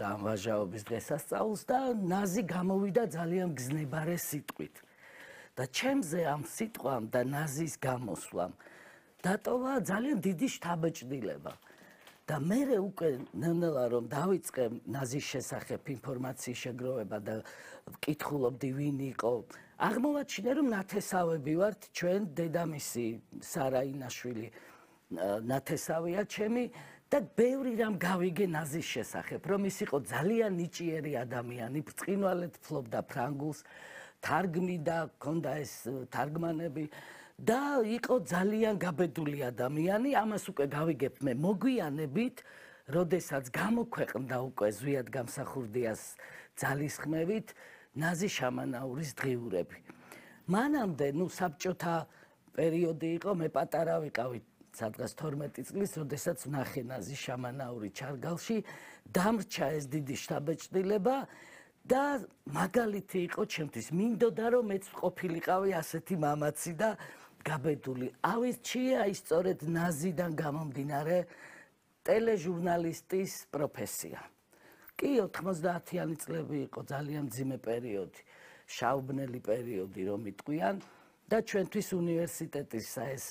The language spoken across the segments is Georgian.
ეწეოდა ამ ვაჟაობის დღესასწაულს და ნაზი გამოვიდა ძალიან გზნებარე სიტყვით. და ჩემზე ამ სიტყვამ და ნაზის გამოსვლამ დატოვა ძალიან დიდი შთაბეჭდილება. და მე უკვე ნელ-ნელა რომ დავიწყე ნაზის შესახებ ინფორმაციის შეგროვება და ვკითხულობდი ვინ იყო, აღმოვაჩინე რომ ნათესავები ვართ ჩვენ დედამისი სარა ინაშვილი ნათესავია ჩემი და ბევრი რამ გავიგე ნაზის შესახებ, რომ ის იყო ძალიან ნიჭიერი ადამიანი, ბრწყინვალედ ფლობდა ფრანგულს, თარგმნიდა, ჰქონდა ეს თარგმანები და იყო ძალიან გაბედული ადამიანი, ამას უკვე გავიგებ მე მოგვიანებით, როდესაც გამოქვეყნდა უკვე ზვიად გამსახურდიას ძალისხმევით ნაზი შამანაურის დღიურები. მანამდე, საბჭოთა პერიოდი იყო, მე პატარა ვიყავი, სადღაც 12 წლის, როდესაც ვნახე ნაზი შამანაური ჩარგალში, დამრჩა ეს დიდი შთაბეჭდილება და მაგალითი იყო ჩემთვის. მინდოდა რომ მეც ყოფილიყავი ასეთი მამაცი და გაბედული. ავირჩიე აი სწორედ ნაზიდან გამომდინარე ტელეჟურნალისტის პროფესია. კი 90-იანი წლები იყო ძალიან მძიმე პერიოდი, შაუბნელი პერიოდი რომ იტყვიან და ჩვენთვის უნივერსიტეტის ეს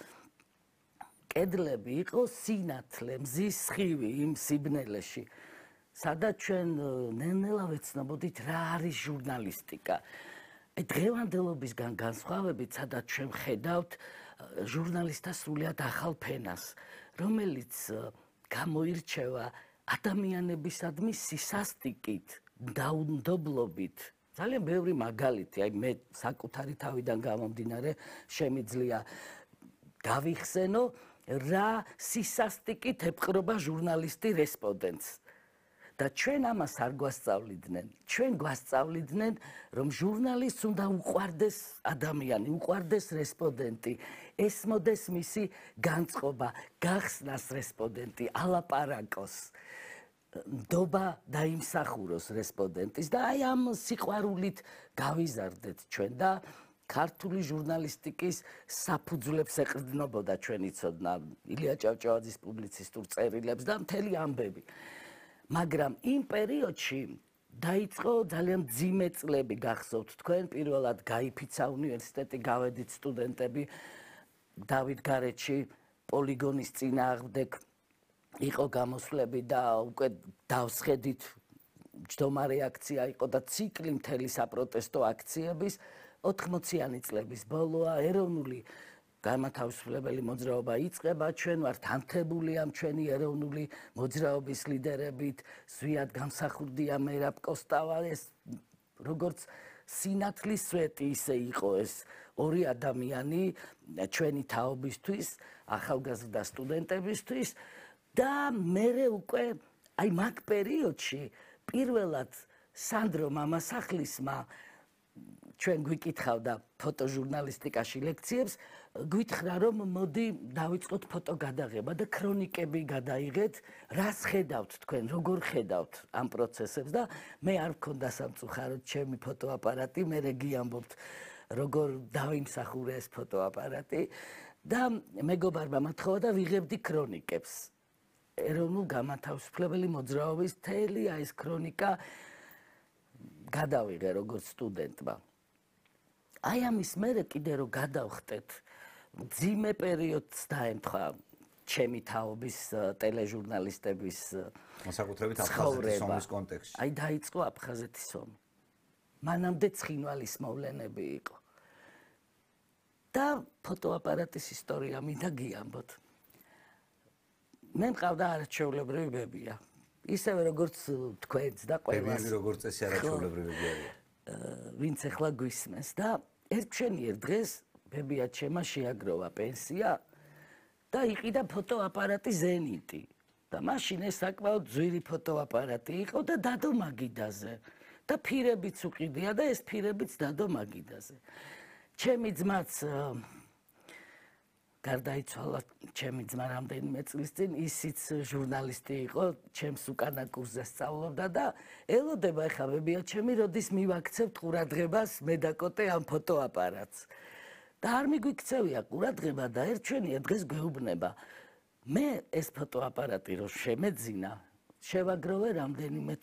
კედლები იყო სინათლე, მზის სხივი იმ სიბნელეში. სადაც ჩვენ ნელ-ნელა ვეცნობოდით რა არის ჟურნალისტიკა. დღევანდელობისგან განსხვავებით, სადაც ჩვენ ხედავთ ჟურნალისტთა სრულიად ახალ ფენას, რომელიც გამოირჩევა ადამიანებისადმი სისასტიკით, დაუნდობლობით. ძალიან ბევრი მაგალითი, აი მე საკუთარი თავიდან გამომდინარე შემიძლია გავიხსენო, რა სისასტიკით ეპყრობა ჟურნალისტი რესპონდენტს. და ჩვენ ამას არ გვასწავლიდნენ. ჩვენ გვასწავლიდნენ, რომ ჟურნალისტს უნდა უყვარდეს ადამიანი, უყვარდეს რესპონდენტი, ესმოდეს მისი განწყობა, გახსნას რესპონდენტი, ალაპარაკოს, ნდობა დაიმსახუროს რესპონდენტის და აი ამ სიყვარულით გავიზარდეთ ჩვენ და ქართული ჟურნალისტიკის საფუძვლებს ეყრდნობოდა ჩვენი ცოდნა, ილია ჭავჭავაძის პუბლიცისტურ წერილებს და მთელი ამბები. მაგრამ იმ პერიოდში დაიწყო ძალიან მძიმე წლები გახსოვთ თქვენ, პირველად გაიფიცა უნივერსიტეტი, გავედით სტუდენტები დავითგარეჯში პოლიგონის წინააღმდეგ იყო გამოსვლები და უკვე დავსხედით ჯდომარე აქცია იყო და ციკლი მთელი საპროტესტო აქციების 80-იანი წლების ბოლოა ეროვნული განმათავისუფლებელი მოძრაობა იწყება, ჩვენ ვართ ანთებული ამ ჩვენი ეროვნული მოძრაობის ლიდერებით, ზვიად გამსახურდია მერაბ კოსტავა, ეს როგორც სინათლის სვეტი ისე იყო ეს ორი ადამიანი ჩვენი თაობისთვის, ახალგაზრდა სტუდენტებისთვის და მე უკვე აი მაგ პერიოდში პირველად სანდრო მამასახლისმა ჩვენ გვიკითხავდა ფოტოჟურნალისტიკაში ლექციებს, გვითხრა რომ მოდი დავიწყოთ ფოტოგადაღება და ქრონიკები გადაიღეთ, რას ხედავთ თქვენ, როგორ ხედავთ ამ პროცესებს და მე არ მქონდა სამწუხაროდ ჩემი ფოტოაპარატი, მე გიამბობთ როგორ დავიმსახურე ეს ფოტოაპარატი და მეგობარმა მათხოვა და ვიღებდი ქრონიკებს. ეროვნულ განმათავისუფლებელი მოძრაობის მთელი ეს ქრონიკა გადავიღე როგორც სტუდენტმა. აი ამის მერე კიდე რომ გადავხტეთ, მძიმე პერიოდს დაემთხვა ჩემი თაობის ტელეჟურნალისტების საკუთრებით აფხაზეთის ომის კონტექსტში. აი დაიწყო აფხაზეთის ომი. მანამდე ცხინვალის მოვლენები იყო. და ფოტოაპარატის ისტორია მინდა გიამბოთ. მე მყავდა არაჩვეულებრივი ბებია. ისევე როგორც თქვენც და ყველას. ბებიები როგორც წესი არაჩვეულებრივი არიან. ვინც ახლა გვისმენს და ერთშენიერ დღეს ბებია ჩემმა შეაგროვა პენსია და იყიდა ფოტოაპარატი ზენიტი. და მაშინ ეს საკმაოდ ძვირი ფოტოაპარატი იყო და დადო მაგიდაზე. და ფირებიც უყიდია და ეს ფირებიც დადო მაგიდაზე. ჩემი ძმაც გარდაიცვალა ჩემი ძმა რამდენიმე წლის წინ, ისიც ჟურნალისტი იყო, ჩემს უკანა კურსზე სწავლობდა და ელოდება ახლა ბებია ჩემი, როდის მივაქცევთ ყურადღებას მე დაკოტე ამ ფოტოაპარატს. და არ მიგვიქცევია ყურადღება და ერთშენია დღეს გვეუბნება. მე ეს ფოტოაპარატი რო შემეძინა, შევაგროვე რამდენიმე